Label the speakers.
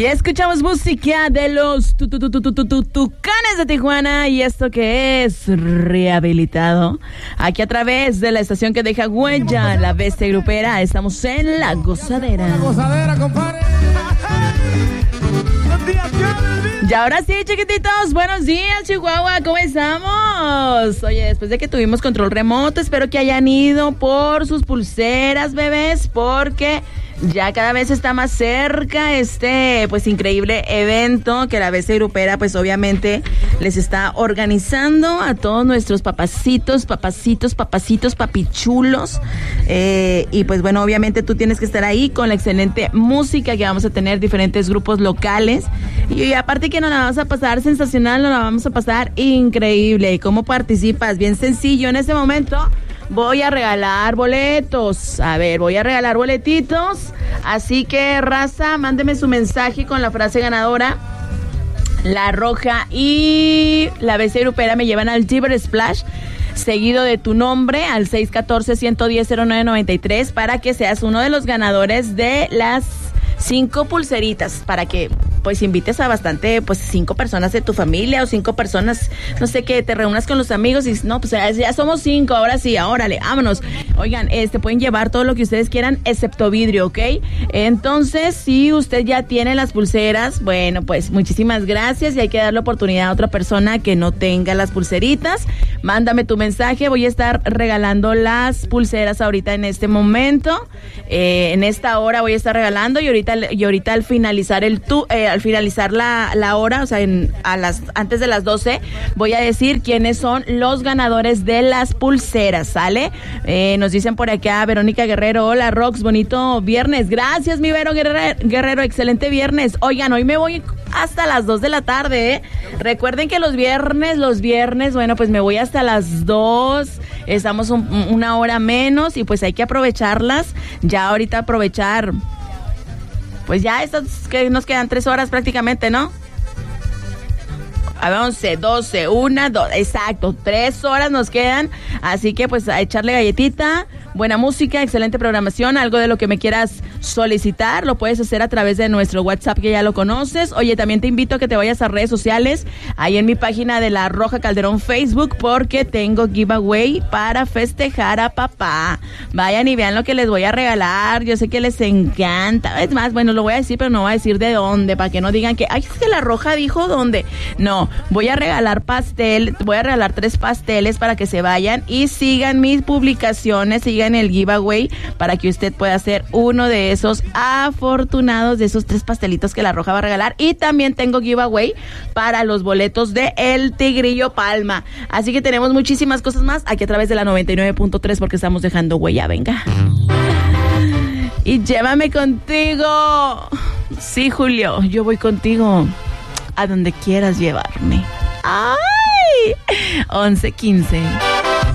Speaker 1: Ya escuchamos música de los Tucanes de Tijuana y esto que es Rehabilitado. Aquí a través de la estación que deja huella, la bestia grupera, estamos en La Gozadera.
Speaker 2: La Gozadera, compadre.
Speaker 1: Y ahora sí, chiquititos, buenos días, Chihuahua, ¿cómo estamos? Oye, después de que tuvimos control remoto, espero que hayan ido por sus pulseras, bebés, porque ya cada vez está más cerca este, pues, increíble evento que la bestia grupera, pues, obviamente les está organizando a todos nuestros papichulos. Y, pues, bueno, obviamente tú tienes que estar ahí con la excelente música que vamos a tener, diferentes grupos locales. Y aparte que nos la vamos a pasar sensacional, nos la vamos a pasar increíble. ¿Y cómo participas? Bien sencillo, en este momento voy a regalar boletos. A ver, voy a regalar boletitos. Así que, raza, mándeme su mensaje con la frase ganadora. La Roja y la bestia grupera me llevan al Tiber Splash, seguido de tu nombre al 614-110-0993 para que seas uno de los ganadores de las 5 pulseritas, para que pues invites a bastante, pues 5 personas de tu familia o 5 personas, no sé, que te reúnas con los amigos y no, pues ya somos 5, ahora sí, órale, vámonos. Oigan, pueden llevar todo lo que ustedes quieran, excepto vidrio, ¿ok? Entonces, si usted ya tiene las pulseras, bueno, pues muchísimas gracias y hay que darle oportunidad a otra persona que no tenga las pulseritas. Mándame tu mensaje, voy a estar regalando las pulseras ahorita en este momento, en esta hora voy a estar regalando y ahorita al finalizar al finalizar la hora, o sea, antes de las 12, voy a decir quiénes son los ganadores de las pulseras, ¿sale? Nos dicen por acá, Verónica Guerrero, hola Rox, bonito viernes, gracias mi Vero Guerrero, excelente viernes. Oigan, hoy me voy hasta las 2 de la tarde, ¿eh? Recuerden que los viernes, bueno, pues me voy hasta las 2, estamos una hora menos y pues hay que aprovecharlas, ya ahorita aprovechar. Pues ya que nos quedan 3 horas prácticamente, ¿no? A ver, 11, 12, 1, 2, exacto, 3 horas nos quedan, así que pues a echarle galletita, buena música, excelente programación, algo de lo que me quieras solicitar, lo puedes hacer a través de nuestro WhatsApp que ya lo conoces. Oye, también te invito a que te vayas a redes sociales, ahí en mi página de La Roja Calderón Facebook, porque tengo giveaway para festejar a papá. Vayan y vean lo que les voy a regalar, yo sé que les encanta, es más, bueno, lo voy a decir, pero no voy a decir de dónde, para que no digan que, ay, es que La Roja dijo dónde. No, voy a regalar 3 pasteles para que se vayan y sigan mis publicaciones, sigan el giveaway para que usted pueda ser uno de esos afortunados de esos 3 pastelitos que La Roja va a regalar. Y también tengo giveaway para los boletos de El Tigrillo Palma. Así que tenemos muchísimas cosas más aquí a través de la 99.3 porque estamos dejando huella, venga. Y llévame contigo. Sí, Julio, yo voy contigo a donde quieras llevarme. ¡Ay! 11:15.